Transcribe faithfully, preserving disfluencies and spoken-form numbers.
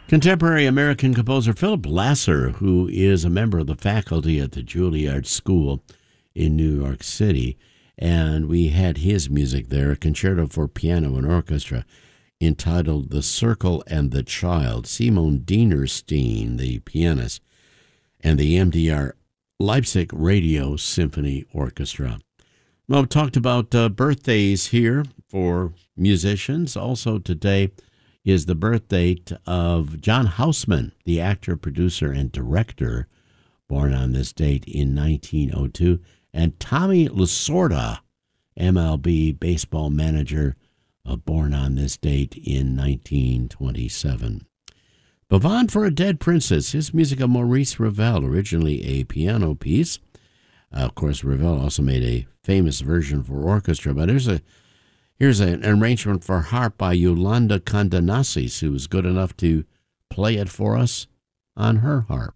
Contemporary American composer Philip Lasser, who is a member of the faculty at the Juilliard School in New York City, and we had his music there, a concerto for piano and orchestra entitled The Circle and the Child. Simon Dienerstein, the pianist, and the M D R Leipzig Radio Symphony Orchestra. Well, we talked about uh, birthdays here for musicians. Also today is the birth date of John Houseman, the actor, producer, and director, born on this date in nineteen oh two, and Tommy Lasorda, M L B baseball manager, uh, born on this date in nineteen twenty-seven. Pavane for a Dead Princess, his music of Maurice Ravel, originally a piano piece. Uh, of course, Ravel also made a famous version for orchestra, but here's a here's an arrangement for harp by Yolanda Condanassis, who was good enough to play it for us on her harp.